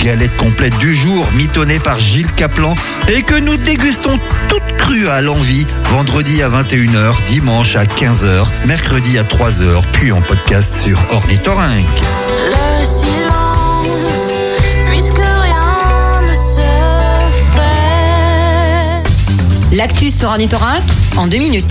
galette complète du jour, mitonnée par Gilles Caplan, et que nous dégustons toute crue à l'envie, vendredi à 21h, dimanche à 15h, mercredi à 3h, puis en podcast sur Ornithorynque. Le silence, puisque rien ne se fait. L'actu sur Ornithorynque en 2 minutes.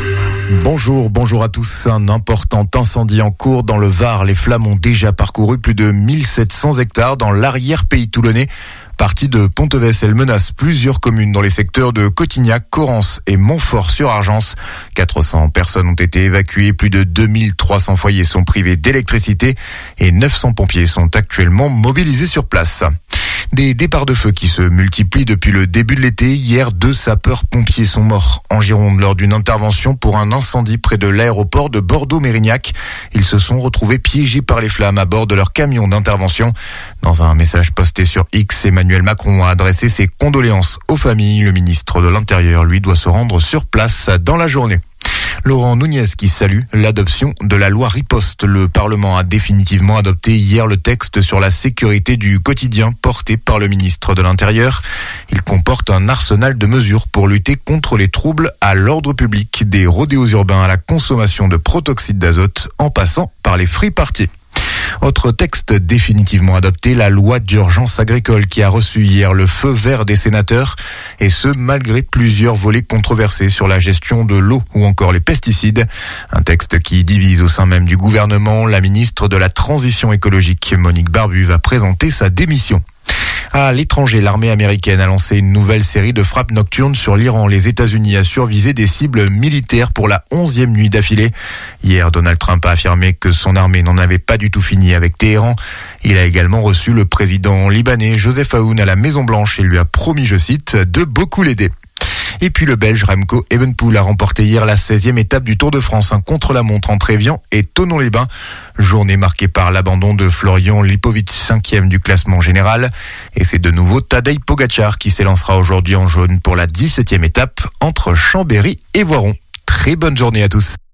Bonjour à tous. Un important incendie en cours dans le Var. Les flammes ont déjà parcouru plus de 1700 hectares dans l'arrière-pays toulonnais. Partie de Ponteves, elle menace plusieurs communes dans les secteurs de Cotignac, Corrence et Montfort-sur-Argence. 400 personnes ont été évacuées, plus de 2300 foyers sont privés d'électricité et 900 pompiers sont actuellement mobilisés sur place. Des départs de feu qui se multiplient depuis le début de l'été. Hier, 2 sapeurs-pompiers sont morts en Gironde lors d'une intervention pour un incendie près de l'aéroport de Bordeaux-Mérignac. Ils se sont retrouvés piégés par les flammes à bord de leur camion d'intervention. Dans un message posté sur X, Emmanuel Macron a adressé ses condoléances aux familles. Le ministre de l'Intérieur, lui, doit se rendre sur place dans la journée. Laurent Nunez qui salue l'adoption de la loi Riposte. Le Parlement a définitivement adopté hier le texte sur la sécurité du quotidien porté par le ministre de l'Intérieur. Il comporte un arsenal de mesures pour lutter contre les troubles à l'ordre public, des rodéos urbains à la consommation de protoxyde d'azote en passant par les free parties. Autre texte définitivement adopté, la loi d'urgence agricole qui a reçu hier le feu vert des sénateurs, et ce malgré plusieurs volets controversés sur la gestion de l'eau ou encore les pesticides. Un texte qui divise au sein même du gouvernement. La ministre de la Transition écologique, Monique Barbu, va présenter sa démission. À l'étranger, l'armée américaine a lancé une nouvelle série de frappes nocturnes sur l'Iran. Les États-Unis assurent viser des cibles militaires pour la 11e nuit d'affilée. Hier, Donald Trump a affirmé que son armée n'en avait pas du tout fini avec Téhéran. Il a également reçu le président libanais Joseph Aoun à la Maison-Blanche et lui a promis, je cite, de beaucoup l'aider. Et puis le Belge Remco Evenepoel a remporté hier la 16e étape du Tour de France, un contre-la-montre entre Évian et Thonon-les-Bains. Journée marquée par l'abandon de Florian Lipovic, 5e du classement général. Et c'est de nouveau Tadej Pogačar qui s'élancera aujourd'hui en jaune pour la 17e étape entre Chambéry et Voiron. Très bonne journée à tous.